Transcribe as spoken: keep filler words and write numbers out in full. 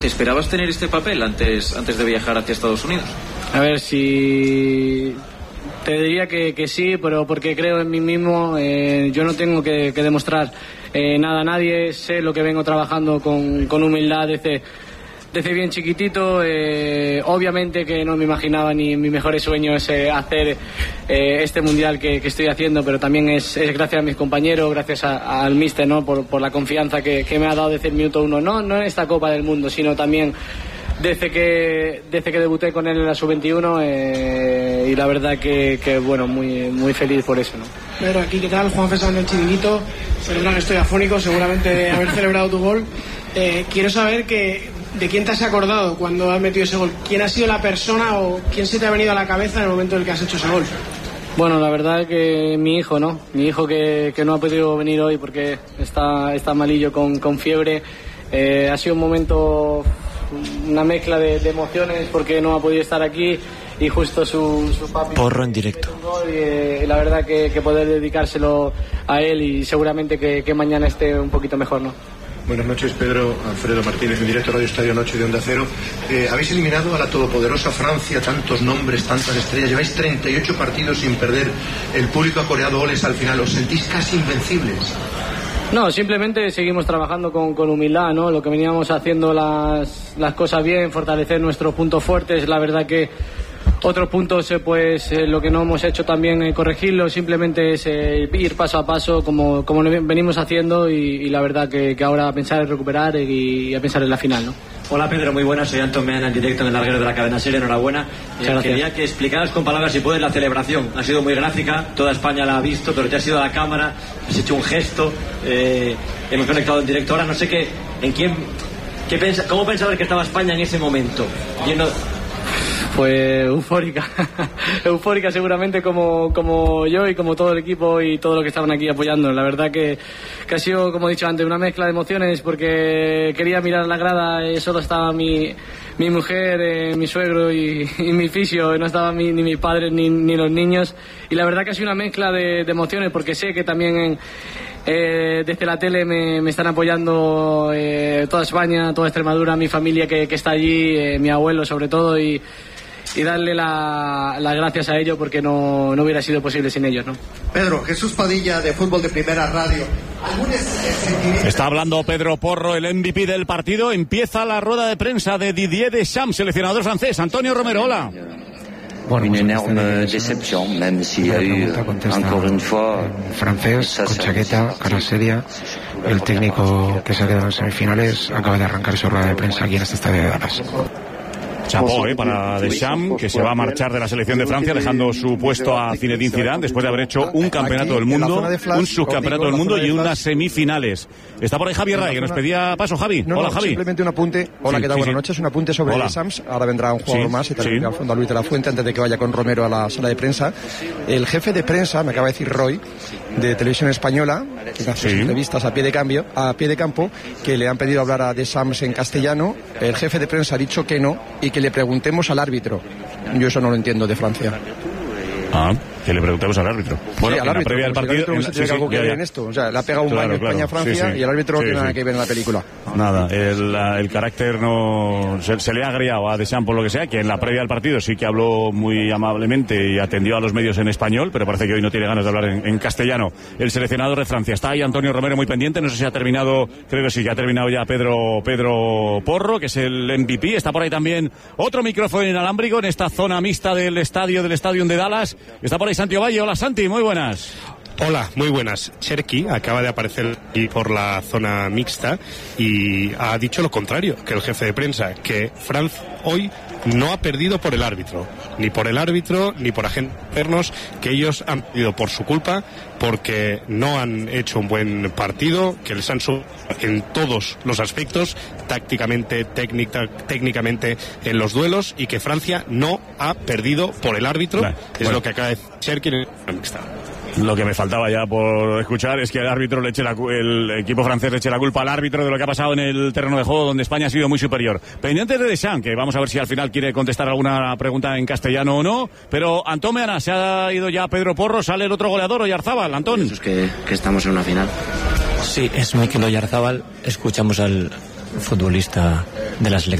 ¿Te esperabas tener este papel antes, antes de viajar hacia Estados Unidos? A ver, si te diría que, que sí, pero porque creo en mí mismo. Eh, yo no tengo que, que demostrar eh, nada a nadie. Sé lo que vengo trabajando con, con humildad desde, desde bien chiquitito. Eh, obviamente que no me imaginaba ni en mis mejores sueños eh, hacer eh, este mundial que, que estoy haciendo, pero también es, es gracias a mis compañeros, gracias a, al míster, ¿no? por, por la confianza que, que me ha dado desde el minuto uno, no, no en esta Copa del Mundo, sino también desde que desde que debuté con él en la sub veintiuno, eh, y la verdad que, que bueno, muy muy feliz por eso, ¿no? Pedro, aquí, ¿qué tal? Juan César del Chiringuito. Perdona que estoy afónico, seguramente de haber celebrado tu gol. Eh, quiero saber que de quién te has acordado cuando has metido ese gol. ¿Quién ha sido la persona o quién se te ha venido a la cabeza en el momento en el que has hecho ese gol? Bueno, la verdad que mi hijo, ¿no? Mi hijo que, que no ha podido venir hoy porque está, está malillo con, con fiebre. Eh, ha sido un momento, una mezcla de, de emociones porque no ha podido estar aquí y justo su, su papi... Porro en directo. Y, eh, la verdad que, que poder dedicárselo a él y seguramente que, que mañana esté un poquito mejor, ¿no? Buenas noches, Pedro. Alfredo Martínez, en directo Radio Estadio Noche de Onda Cero. Eh, habéis eliminado a la todopoderosa Francia, tantos nombres, tantas estrellas. Lleváis treinta y ocho partidos sin perder. El público ha coreado goles al final. ¿Os sentís casi invencibles? No, simplemente seguimos trabajando con, con humildad, ¿no? Lo que veníamos haciendo las, las cosas bien, fortalecer nuestros puntos fuertes. La verdad que otros puntos, eh, pues eh, lo que no hemos hecho también eh, corregirlo, simplemente es eh, ir paso a paso como, como venimos haciendo y, y la verdad que, que ahora a pensar en recuperar y, y a pensar en la final, ¿no? Hola Pedro, muy buenas, soy Antón Meana en directo en el larguero de la cadena SER, enhorabuena. Eh, quería que explicaras con palabras si puedes la celebración, ha sido muy gráfica, toda España la ha visto, pero te has ido a la cámara, has hecho un gesto, eh, hemos conectado en directo ahora, no sé qué, en quién, qué pensa, cómo pensabas que estaba España en ese momento, lleno... Pues eufórica, eufórica seguramente como, como yo y como todo el equipo y todos los que estaban aquí apoyando. La verdad que, que ha sido, como he dicho antes, una mezcla de emociones porque quería mirar la grada y solo estaba mi, mi mujer, eh, mi suegro y, y mi fisio, no estaba mi, ni mis padres ni, ni los niños. Y la verdad que ha sido una mezcla de, de emociones porque sé que también en, eh, desde la tele me, me están apoyando eh, toda España, toda Extremadura, mi familia que, que está allí, eh, mi abuelo sobre todo y... y darle la, las gracias a ellos porque no, no hubiera sido posible sin ellos, ¿no? Pedro, Jesús Padilla de Fútbol de Primera Radio. Está hablando Pedro Porro, el M V P del partido. Empieza la rueda de prensa de Didier Deschamps, seleccionador francés. Antonio Romero, hola. Bueno, une énorme déception, même s'il y a eu encore une fois francés con chaqueta, cara seria. El técnico que se ha quedado en semifinales acaba de arrancar su rueda de prensa aquí en este estadio de Dallas. Chapó, eh, para Deschamps, que se va a marchar de la selección de Francia, dejando su puesto a Zinedine Zidane después de haber hecho un campeonato del mundo, un subcampeonato del mundo y unas semifinales. Está por ahí Javier Ray, que nos pedía paso. Javi, no, hola no, Javi. Simplemente un apunte, hola, sí, ¿qué tal? Sí, Buenas sí. noches, un apunte sobre Deschamps. Ahora vendrá un jugador sí, más y también sí. al fondo a Luis de la Fuente antes de que vaya con Romero a la sala de prensa. El jefe de prensa, me acaba de decir Roy, de Televisión Española, que hace sí. entrevistas a pie de cambio, a pie de campo, que le han pedido hablar a Deschamps en castellano. El jefe de prensa ha dicho que no y que le preguntemos al árbitro. Yo eso no lo entiendo de Francia. Ah, que le preguntemos al árbitro. Bueno, sí, al en árbitro, la previa del partido... El árbitro tiene sí, algo sí, que ver en esto. O sea, le ha pegado un claro, baño claro. España-Francia sí, sí. y el árbitro sí, no tiene sí. nada que ver en la película. Nada, el, el carácter no... Se, se le ha agriado a Deschamps por lo que sea, que en la previa del partido sí que habló muy amablemente y atendió a los medios en español, pero parece que hoy no tiene ganas de hablar en, en castellano. El seleccionador de Francia. Está ahí Antonio Romero muy pendiente, no sé si ha terminado, creo que sí, que ha terminado ya Pedro, Pedro Porro, que es el M V P. Está por ahí también otro micrófono inalámbrico en esta zona mixta del estadio, del estadio de Dallas. Está por ahí Santi Ovalle. Hola Santi, muy buenas. Hola, muy buenas. Cherki acaba de aparecer aquí por la zona mixta y ha dicho lo contrario que el jefe de prensa, que Francia hoy no ha perdido por el árbitro, ni por el árbitro ni por agentes externos, que ellos han perdido por su culpa, porque no han hecho un buen partido, que les han subido en todos los aspectos, tácticamente, técnica, técnicamente en los duelos, y que Francia no ha perdido por el árbitro. Vale, es bueno. lo que acaba de decir Cherki en la mixta. Lo que me faltaba ya por escuchar es que el árbitro le eche la, el equipo francés le eche la culpa al árbitro de lo que ha pasado en el terreno de juego, donde España ha sido muy superior. Pendientes de Deschamps, que vamos a ver si al final quiere contestar alguna pregunta en castellano o no. Pero Antón Meana, se ha ido ya Pedro Porro, sale el otro goleador, Oyarzábal. Antón. Eso es que, que estamos en una final. Sí, es Mikel Oyarzábal. Escuchamos al futbolista de la selección.